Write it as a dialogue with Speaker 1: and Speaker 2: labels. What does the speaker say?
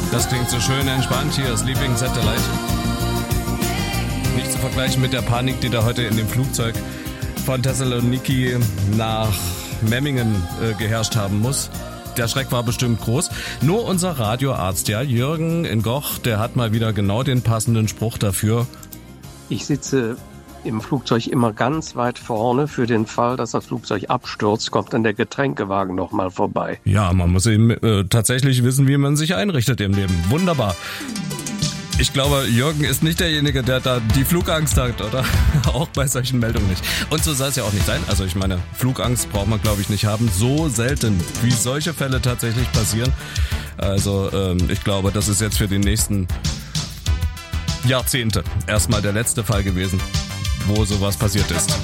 Speaker 1: Das klingt so schön entspannt. Hier ist Sleeping Satellite. Nicht zu vergleichen mit der Panik, die da heute in dem Flugzeug von Thessaloniki nach Memmingen geherrscht haben muss. Der Schreck war bestimmt groß. Nur unser Radioarzt, ja, Jürgen in Goch, der hat mal wieder genau den passenden Spruch dafür.
Speaker 2: Ich sitze im Flugzeug immer ganz weit vorne. Für den Fall, dass das Flugzeug abstürzt, kommt dann der Getränkewagen nochmal vorbei.
Speaker 1: Ja, man muss eben tatsächlich wissen, wie man sich einrichtet im Leben. Wunderbar. Ich glaube, Jürgen ist nicht derjenige, der da die Flugangst hat, oder? Auch bei solchen Meldungen nicht. Und so soll es ja auch nicht sein. Also ich meine, Flugangst braucht man, glaube ich, nicht haben. So selten, wie solche Fälle tatsächlich passieren. Also ich glaube, das ist jetzt für die nächsten Jahrzehnte erstmal der letzte Fall gewesen, wo sowas passiert ist.